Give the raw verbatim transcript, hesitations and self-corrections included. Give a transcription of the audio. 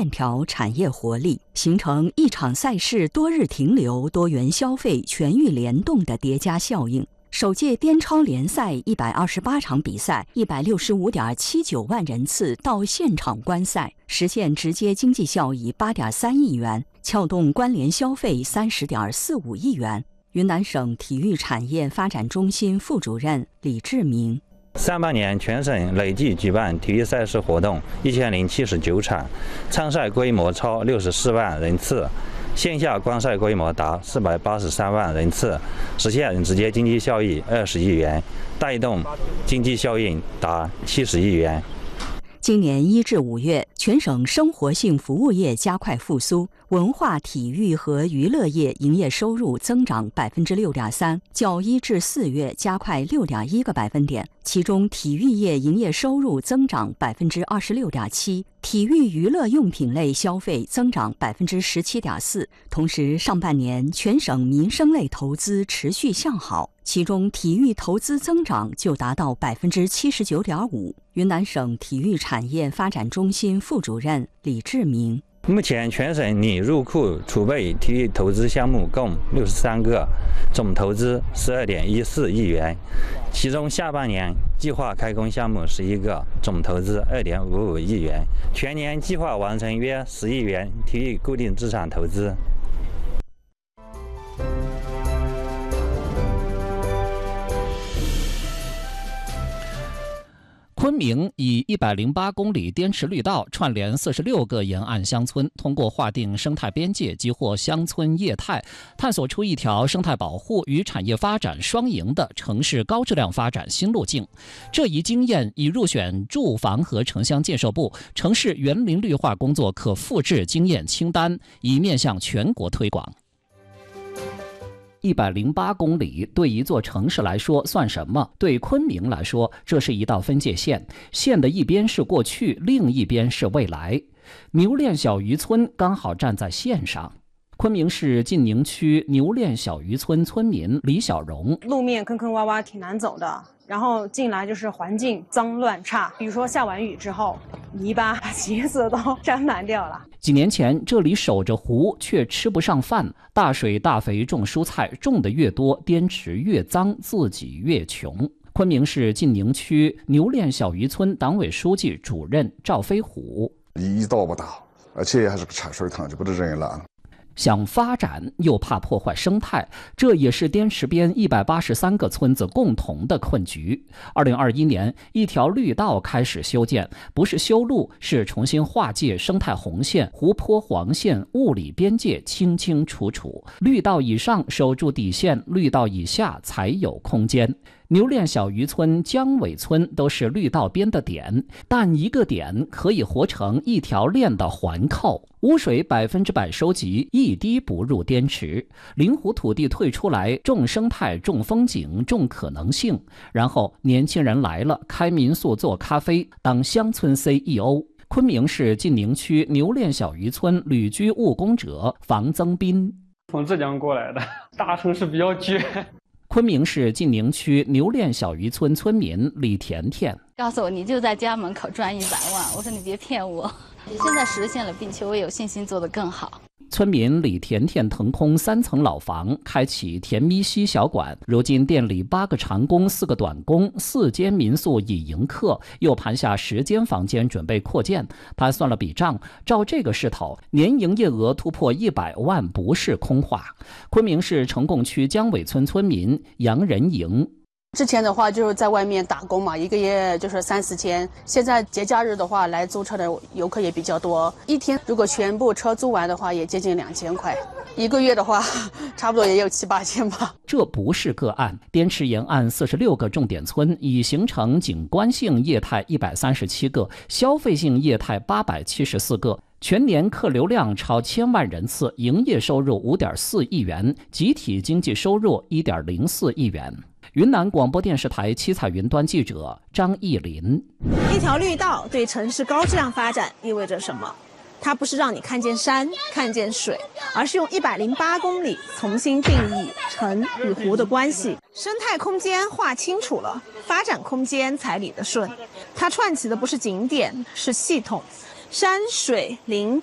链条产业活力，形成一场赛事多日停留、多元消费全域联动的叠加效应。首届滇超联赛一百二十八场比赛，一百六十五点七九万人次到现场观赛，实现直接经济效益八点三亿元，撬动关联消费三十点四五亿元。云南省体育产业发展中心副主任李志明。 上半年全省累计举办体育赛事活动一千零七十九场，参赛规模超六十四万人次，线下观赛规模达四百八十三万人次，实现直接经济效益二十亿元，带动经济效应达七十亿元。 今年一至五月，全省生活性服务业加快复苏，文化体育和娱乐业营业收入增长百分之六点三，较一至四月加快六点一个百分点。其中，体育业营业收入增长百分之二十六点七，体育娱乐用品类消费增长百分之十七点四。同时，上半年全省民生类投资持续向好，其中体育投资增长就达到百分之七十九点五。云南省体育产业发展中心副主任李志明。 目前全省拟入库储备体育投资项目共六十三个，总投资十二点一四亿元，其中下半年计划开工项目十一个，总投资二点五五亿元，全年计划完成约十亿元体育固定资产投资。 昆明以一百零八公里滇池绿道串联四十六个沿岸乡村，通过划定生态边界，激活乡村业态，探索出一条生态保护与产业发展双赢的城市高质量发展新路径。这一经验已入选住房和城乡建设部城市园林绿化工作可复制经验清单，以面向全国推广。一百零八公里对一座城市来说算什么？对昆明来说，这是一道分界线，线的一边是过去，另一边是未来。牛练小渔村刚好站在线上。昆明市晋宁区牛练小渔村村民李小荣： 路面坑坑洼洼，挺难走的。然后进来就是环境脏乱差，比如说下完雨之后，泥巴把鞋子都沾满掉了。 几年前，这里守着湖却吃不上饭，大水大肥种蔬菜，种的越多，滇池越脏，自己越穷。昆明市晋宁区牛练小渔村党委书记主任赵飞虎： 一道不大，而且还是个产水塘，就不得人了。 想发展又怕破坏生态，这也是滇池边一百八十三个村子共同的困局。二零二一年，一条绿道开始修建，不是修路，是重新划界生态红线、湖泊黄线，物理边界清清楚楚。绿道以上守住底线，绿道以下才有空间。牛练小渔村、江尾村都是绿道边的点，但一个点可以活成一条链的环扣。污水百分之百收集，一滴不入滇池。灵活土地退出来，种生态、种风景、种可能性。然后年轻人来了，开民宿、做咖啡，当乡村 C E O。昆明市晋宁区牛练小渔村旅居务工者房增斌： 从浙江过来的，大城市比较卷。 昆明市晋宁区牛练小渔村村民李甜甜： 告诉我你就在家门口赚一百万，我说你别骗我。现在实现了，并且我有信心做得更好。 村民李甜甜腾空三层老房，开启甜咪西小馆。如今店里八个长工、四个短工，四间民宿已迎客，又盘下十间房间准备扩建。他算了笔账，照这个势头，年营业额突破一百万不是空话。昆明市成贡区江尾村村民杨仁营： 之前的话就是在外面打工嘛，一个月就是三四千。现在节假日的话，来租车的游客也比较多，一天如果全部车租完的话，也接近两千块。一个月的话，差不多也有七八千吧。 这不是个案，滇池沿岸四十六个重点村已形成景观性业态一百三十七个，消费性业态八百七十四个。全年客流量超千万人次，营业收入五点四亿元，集体经济收入一点零四亿元。云南广播电视台七彩云端记者张艺林： 一条绿道对城市高质量发展意味着什么？它不是让你看见山、看见水，而是用一百零八公里重新定义城与湖的关系，生态空间划清楚了，发展空间才理得顺。它串起的不是景点，是系统，山水林